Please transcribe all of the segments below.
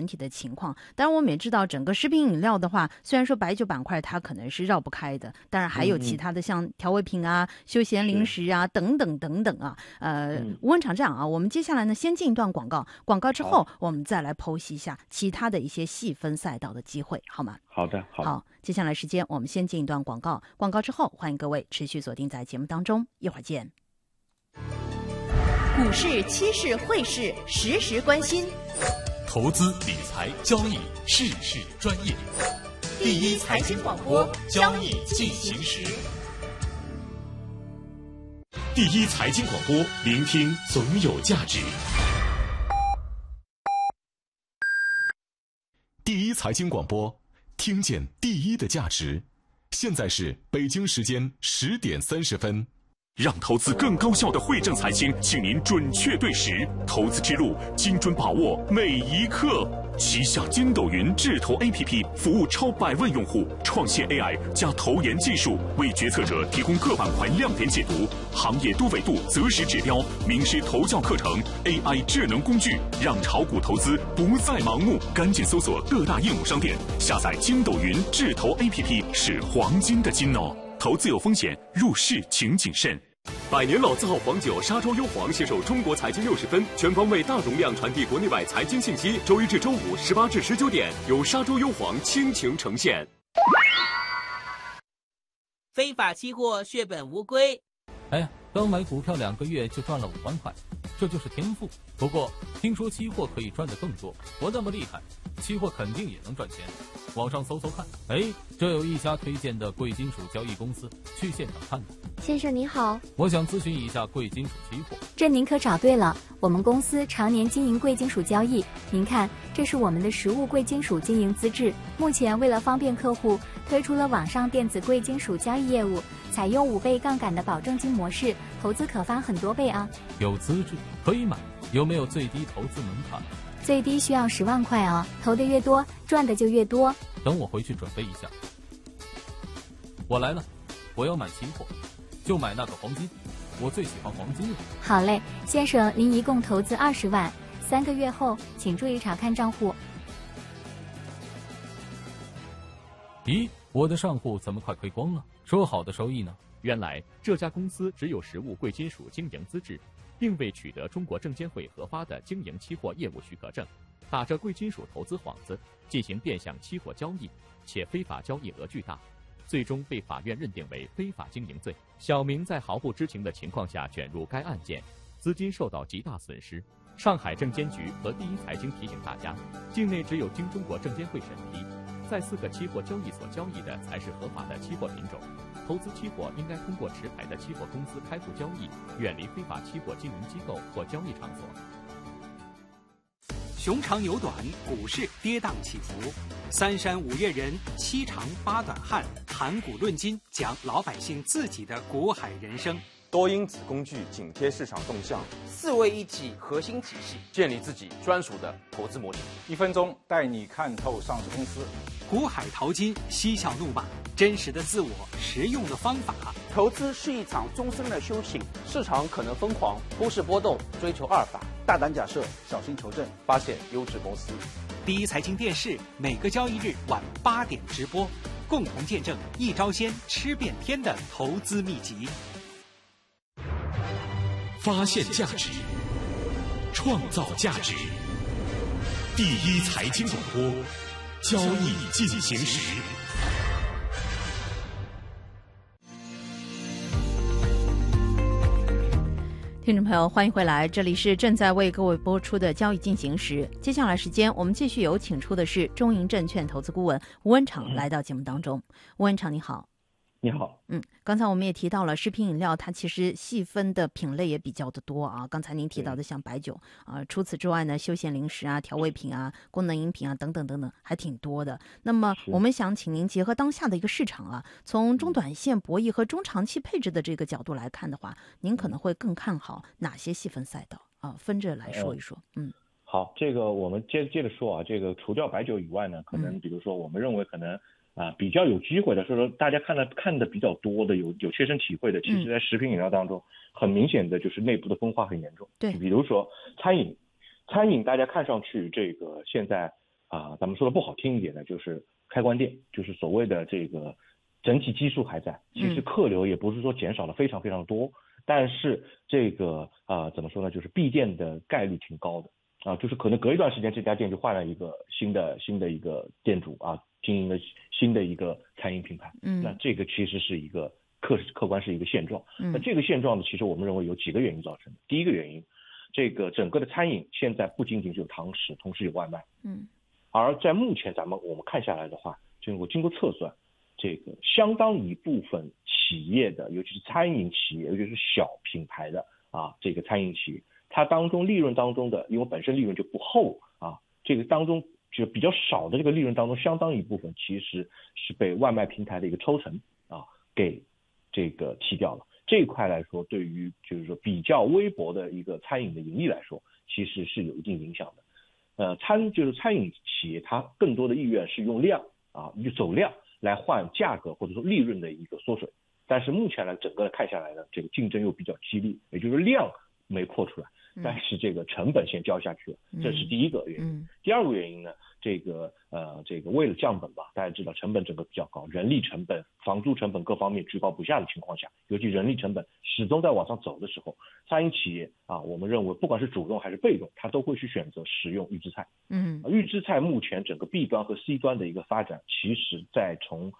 体的情况。当然我们也知道整个食品饮料的话，虽然说白酒板块它可能是绕不开的，当然还有其他的像调味品啊、休闲零食啊等等等等啊。吴文厂这样啊，我们接下来呢先进一段广告，广告之后我们再来剖析一下其他的一些细分赛道的机会，好吗？ 好的。 好，接下来时间我们先进一段广告，广告之后欢迎各位持续锁定在节目当中，一会儿见。 股市、期市、汇市，时时关心。 投资理财交易，事事专业。第一财经广播，交易进行时。第一财经广播，聆听总有价值。第一财经广播，听见第一的价值。现在是北京时间10点30分。让投资更高效的汇正财经，请您准确对时，投资之路精准把握每一刻。旗下筋斗云智投 APP 服务超100万用户，创现 AI 加投研技术，为决策者提供各板块亮点解读、行业多维度择时指标、名师投教课程、AI 智能工具，让炒股投资不再盲目。赶紧搜索各大应用商店，下载筋斗云智投 APP， 是黄金的金哦。投资有风险，入市请谨慎。百年老字号黄酒沙洲优黄携手中国财经60分，全方位大容量传递国内外财经信息。周一至周五18至19点，由沙洲优黄倾情呈现。 非法期货血本无归。 哎呀，刚买股票2个月就赚了5万块，这就是天赋。不过听说期货可以赚得更多，我那么厉害，期货肯定也能赚钱。网上搜搜看，哎，这有一家推荐的贵金属交易公司，去现场看看。 先生您好， 我想咨询一下贵金属期货。 这您可找对了，我们公司常年经营贵金属交易。您看，这是我们的实物贵金属经营资质。目前为了方便客户，推出了网上电子贵金属交易业务，采用5倍杠杆的保证金模式，投资可翻很多倍啊。 有资质可以买，有没有最低投资门槛？ 最低需要10万块啊，投的越多，赚的就越多。 等我回去准备一下。我来了，我要买期货，就买那个黄金，我最喜欢黄金了。 好嘞，先生，您一共投资20万，3个月后请注意查看账户。 咦，我的账户怎么快亏光了？说好的收益呢？ 原来这家公司只有实物贵金属经营资质，并未取得中国证监会核发的经营期货业务许可证，打着贵金属投资幌子进行变相期货交易，且非法交易额巨大，最终被法院认定为非法经营罪。小明在毫不知情的情况下卷入该案件，资金受到极大损失。上海证监局和第一财经提醒大家，境内只有经中国证监会审批，在4个期货交易所交易的才是合法的期货品种。投资期货应该通过持牌的期货公司开户交易，远离非法期货经营机构或交易场所。 熊长牛短，股市跌宕起伏，3山5岳人，7长8短汉，谈股论金，讲老百姓自己的股海人生。 多因子工具紧贴市场动向 ，4位一体核心体系， 建立自己专属的投资模型。 1分钟带你看透上市公司。 股海淘金，嬉笑怒骂，真实的自我，实用的方法。 投资是一场终身的修行，市场可能疯狂，忽视波动，追求阿尔法， 大胆假设，小心求证， 发现优质公司。 第一财经电视每个交易日晚8点直播，共同见证一招鲜吃遍天的投资秘籍。 发现价值，创造价值。第一财经广播，交易进行时。 听众朋友，欢迎回来，这里是正在为各位播出的交易进行时。接下来时间，我们继续有请出的是中银证券投资顾问吴文厂来到节目当中。吴文厂，你好。 你好， 刚才我们也提到了食品饮料，它其实细分的品类也比较的多啊。刚才您提到的像白酒啊，除此之外呢，休闲零食啊、调味品啊、功能饮品啊等等等等，还挺多的。那么我们想请您结合当下的一个市场啊，从中短线博弈和中长期配置的这个角度来看的话，您可能会更看好哪些细分赛道啊？分着来说一说。 好，这个我们接着说啊，这个除掉白酒以外呢，可能比如说我们认为可能比较有机会的，说大家看的比较多的，有切身体会的，其实在食品饮料当中，很明显的就是内部的分化很严重。 对， 比如说餐饮大家看上去这个现在咱们说的不好听一点呢，就是开关店，就是所谓的这个整体基数还在，其实客流也不是说减少了非常非常多，但是这个怎么说呢，就是闭店的概率挺高的就是可能隔一段时间这家店就换了一个新的一个店主经营了新的一个餐饮品牌，那这个其实是一个客观是一个现状。那这个现状呢，其实我们认为有几个原因造成的。第一个原因，这个整个的餐饮现在不仅仅是有堂食，同时有外卖，而在目前我们看下来的话，经过测算，这个相当一部分企业的，尤其是餐饮企业，尤其是小品牌的这个餐饮企业，它当中利润当中的，因为本身利润就不厚这个当中就比较少的这个利润当中，相当一部分其实是被外卖平台的一个抽成给这个踢掉了。这一块来说，对于就是说比较微薄的一个餐饮的盈利来说，其实是有一定影响的。餐饮企业它更多的意愿是用量就走量来换价格或者说利润的一个缩水，但是目前呢，整个看下来呢，这个竞争又比较激烈，也就是量没扩出来，但是这个成本先交下去了，这是第一个原因。第二个原因呢，这个为了降本吧，大家知道成本整个比较高，人力成本、房租成本各方面居高不下的情况下，尤其人力成本始终在往上走的时候，餐饮企业我们认为不管是主动还是被动，它都会去选择使用预制菜。预制菜目前整个 B 端和 C 端的一个发展，其实在从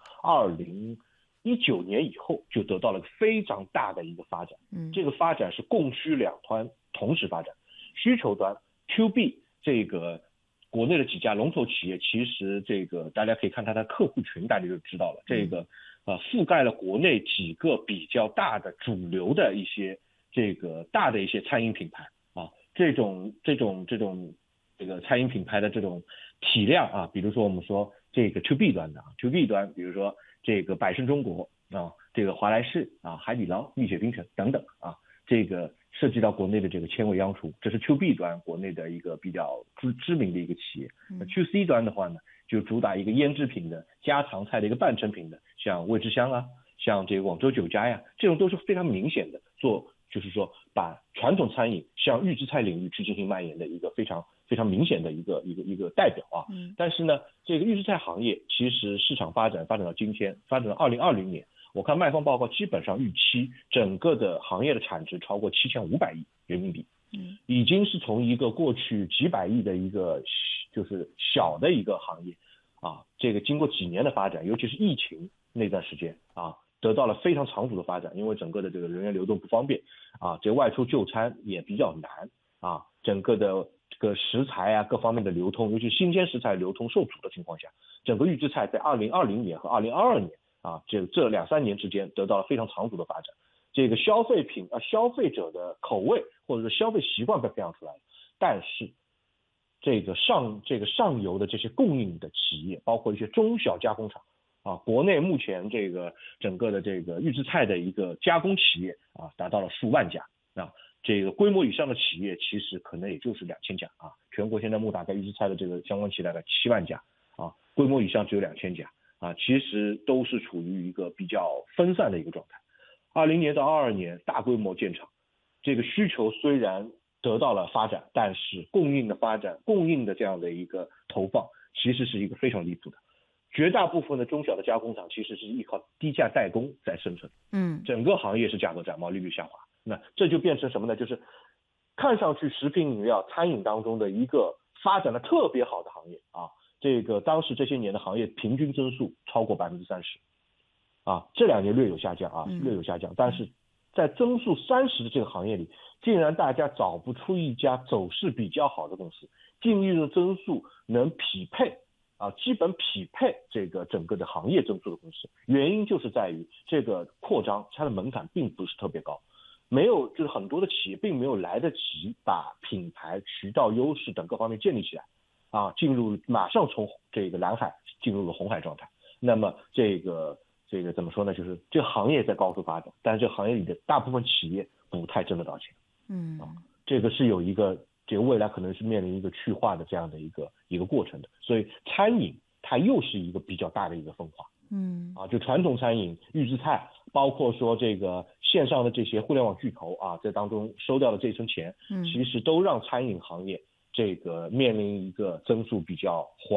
2019年以后就得到了非常大的一个发展。这个发展是供需两端同时发展。需求端 To B 这个国内的几家龙头企业，其实这个大家可以看它的客户群，大家就知道了。这个覆盖了国内几个比较大的主流的一些这个大的一些餐饮品牌这种这个餐饮品牌的这种体量比如说我们说这个 To B 端的To B 端，比如说这个百胜中国这个华莱士海底捞、蜜雪冰城等等这个涉及到国内的这个千味央厨，这是 To B 端国内的一个比较知名的一个企业。To C 端的话呢，就主打一个腌制品的、家常菜的一个半成品的，像味之香像这个广州酒家呀，这种都是非常明显的就是说把传统餐饮向预制菜领域去进行蔓延的一个非常非常明显的一个代表但是呢，这个预制菜行业其实市场发展到今天，发展到2020年，我看卖方报告基本上预期整个的行业的产值超过7500亿人民币，已经是从一个过去几百亿的一个就是小的一个行业这个经过几年的发展，尤其是疫情那段时间得到了非常长足的发展，因为整个的这个人员流动不方便这外出就餐也比较难整个的这个食材各方面的流通，尤其新鲜食材流通受阻的情况下，整个预制菜在2020年和2022年这2-3年之间得到了非常长足的发展。这个消费者的口味或者是消费习惯被培养出来了，但是这个上游的这些供应的企业，包括一些中小加工厂国内目前这个整个的这个预制菜的一个加工企业达到了数万家这个规模以上的企业其实可能也就是2000家全国现在目大概预制菜的这个相关企业大概7万家规模以上只有2000家其实都是处于一个比较分散的一个状态。20年到22年大规模建厂，这个需求虽然得到了发展，但是供应的这样的一个投放其实是一个非常离谱的。绝大部分的中小的加工厂其实是依靠低价代工在生存，整个行业是价格战，毛利率下滑。那这就变成什么呢？就是看上去食品饮料餐饮当中的一个发展的特别好的行业这个当时这些年的行业平均增速超过30%这2年略有下降但是在增速30%的这个行业里，竟然大家找不出一家走势比较好的公司，净利润增速能匹配基本匹配这个整个的行业增速的公司。原因就是在于这个扩张它的门槛并不是特别高，就是很多的企业并没有来得及把品牌、渠道优势等各方面建立起来马上从这个蓝海进入了红海状态。那么这个怎么说呢？就是这个行业在高速发展，但是这个行业里的大部分企业不太挣得到钱。这个是有一个这个未来可能是面临一个去化的这样的一个过程的。所以餐饮它又是一个比较大的一个分化。就传统餐饮、预制菜，包括说这个线上的这些互联网巨头在当中收掉了这一层钱，其实都让餐饮行业这个面临一个增速比较缓